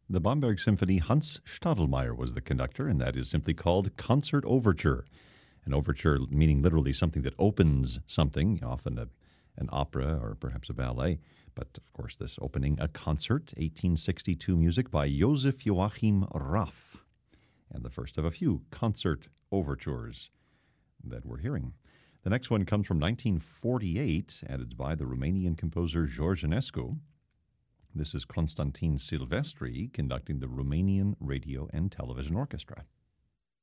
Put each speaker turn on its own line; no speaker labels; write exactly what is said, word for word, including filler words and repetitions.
The Bamberg Symphony, Hans Stadelmeier was the conductor, and that is simply called Concert Overture. An overture meaning literally something that opens something, often a, an opera or perhaps a ballet. But, of course, this opening a concert, eighteen sixty-two music by Josef Joachim Raff, and the first of a few concert overtures that we're hearing. The next one comes from nineteen forty-eight, and it's by the Romanian composer George Enescu. This is Constantin Silvestri conducting the Romanian Radio and Television Orchestra.